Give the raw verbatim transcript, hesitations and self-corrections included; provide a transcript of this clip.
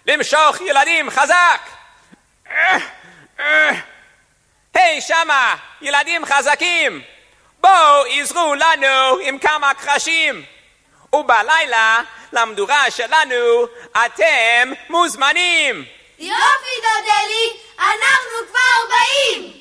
למשוך ילדים חזק! היי שמה, ילדים חזקים! בואו עזרו לנו עם כמה קרשים! ובלילה למדורה שלנו אתם מוזמנים! יופי דודלי, אנחנו כבר באים!